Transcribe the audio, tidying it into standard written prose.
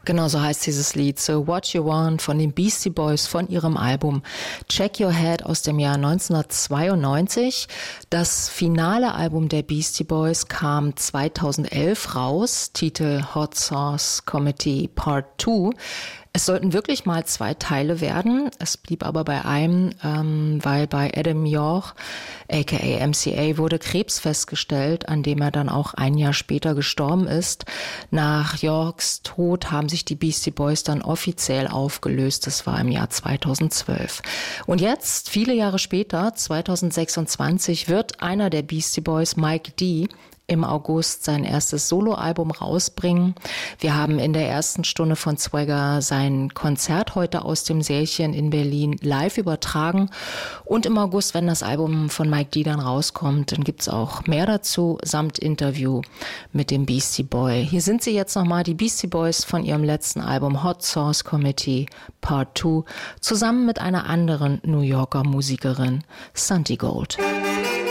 Genau so heißt dieses Lied, So What You Want von den Beastie Boys von ihrem Album Check Your Head aus dem Jahr 1992. Das finale Album der Beastie Boys kam 2011 raus, Titel Hot Sauce Committee Part 2. Es sollten wirklich mal 2 Teile werden. Es blieb aber bei einem, weil bei Adam York, aka MCA, wurde Krebs festgestellt, an dem er dann auch ein Jahr später gestorben ist. Nach Yorks Tod haben sich die Beastie Boys dann offiziell aufgelöst. Das war im Jahr 2012. Und jetzt, viele Jahre später, 2026, wird einer der Beastie Boys, Mike D., im August sein erstes Soloalbum rausbringen. Wir haben in der ersten Stunde von Swagger sein Konzert heute aus dem Sälchen in Berlin live übertragen. Und im August, wenn das Album von Mike D. dann rauskommt, dann gibt's auch mehr dazu, samt Interview mit dem Beastie Boy. Hier sind sie jetzt nochmal, die Beastie Boys von ihrem letzten Album Hot Sauce Committee Part 2, zusammen mit einer anderen New Yorker Musikerin, Santi Gold.